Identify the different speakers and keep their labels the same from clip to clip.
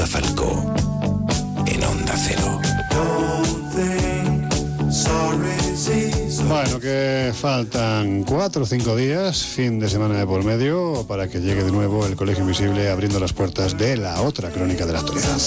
Speaker 1: Falcó, en Onda Cero.
Speaker 2: Bueno, que faltan 4 o 5 días, fin de semana de por medio, para que llegue de nuevo el Colegio Invisible abriendo las puertas de la otra crónica de la actualidad.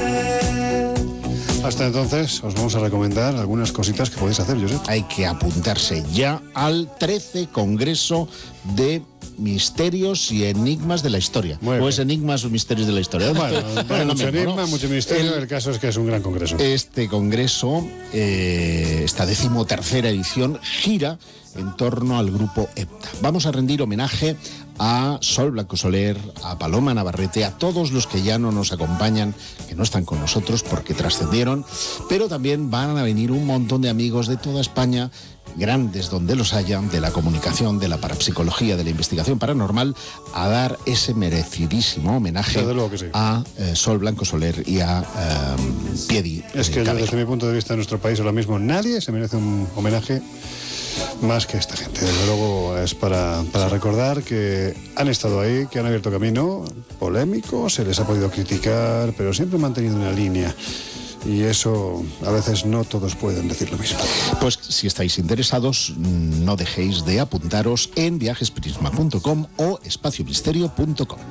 Speaker 2: Hasta entonces, os vamos a recomendar algunas cositas que podéis hacer, Josep.
Speaker 3: Hay que apuntarse ya al 13 Congreso de Misterios y Enigmas de la Historia. Pues enigmas o misterios de la historia.
Speaker 2: Bueno, mucho
Speaker 3: mismo,
Speaker 2: enigma,
Speaker 3: ¿no?
Speaker 2: mucho misterio, el caso es que es un gran congreso.
Speaker 3: Este congreso, esta 13ª edición, gira en torno al grupo EPTA. Vamos a rendir homenaje a Sol Blanco Soler, a Paloma Navarrete, a todos los que ya no nos acompañan, que no están con nosotros porque trascendieron, pero también van a venir un montón de amigos de toda España, grandes donde los hayan, de la comunicación, de la parapsicología, de la investigación paranormal, a dar ese merecidísimo homenaje a Sol Blanco Soler y a Piedi.
Speaker 2: Es que desde mi punto de vista en nuestro país ahora mismo nadie se merece un homenaje más que esta gente. Desde luego es para recordar que han estado ahí, que han abierto camino, polémico, se les ha podido criticar, pero siempre han mantenido una línea. Y eso, a veces no todos pueden decir lo mismo.
Speaker 3: Pues si estáis interesados, no dejéis de apuntaros en viajesprisma.com o espaciomisterio.com.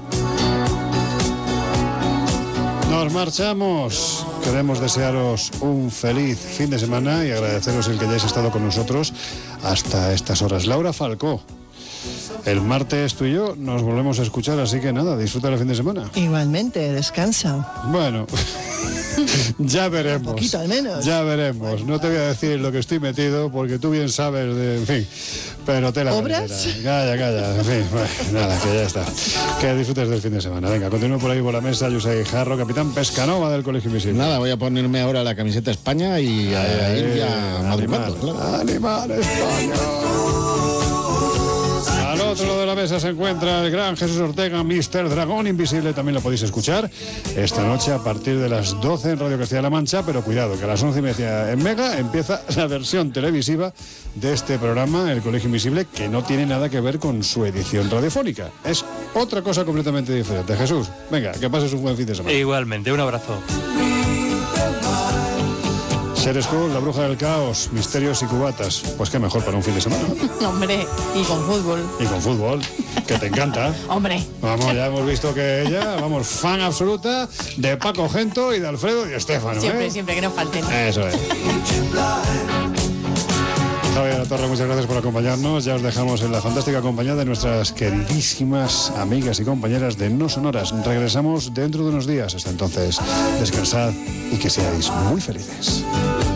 Speaker 2: Nos marchamos. Queremos desearos un feliz fin de semana y agradeceros el que hayáis estado con nosotros hasta estas horas. Laura Falcó, el martes tú y yo nos volvemos a escuchar, así que nada, disfruta el fin de semana.
Speaker 4: Igualmente, descansa.
Speaker 2: Bueno, ya veremos.
Speaker 4: Un poquito al menos.
Speaker 2: Ya veremos. No te voy a decir lo que estoy metido porque tú bien sabes de, en fin, pero tela.
Speaker 4: ¿Obras?
Speaker 2: Calla, en fin, bueno, nada, que ya está. Que disfrutes del fin de semana. Venga, continúo por ahí por la mesa, José Jarro, capitán Pescanova del Colegio Invisible.
Speaker 3: Nada, voy a ponerme ahora la camiseta España y a ir ya madrugando.
Speaker 2: Animal España. Al otro lado de la mesa se encuentra el gran Jesús Ortega, Mr. Dragón Invisible. También lo podéis escuchar esta noche a partir de las 12 en Radio Castilla-La Mancha, pero cuidado, que a las 11:30 en Mega empieza la versión televisiva de este programa, El Colegio Invisible, que no tiene nada que ver con su edición radiofónica. Es otra cosa completamente diferente. Jesús, venga, que pases un buen fin de semana.
Speaker 5: Igualmente, un abrazo.
Speaker 2: Ser School, La Bruja del Caos, Misterios y Cubatas. Pues qué mejor para un fin de semana.
Speaker 6: Hombre, y con fútbol.
Speaker 2: Y con fútbol, que te encanta.
Speaker 6: Hombre.
Speaker 2: Vamos, ya hemos visto que ella, vamos, fan absoluta de Paco Gento y de Alfredo y Estéfano.
Speaker 6: Siempre, que no falten.
Speaker 2: Eso es. Javier La Torre, muchas gracias por acompañarnos. Ya os dejamos en la fantástica compañía de nuestras queridísimas amigas y compañeras de No Sonoras. Regresamos dentro de unos días. Hasta entonces, descansad y que seáis muy felices.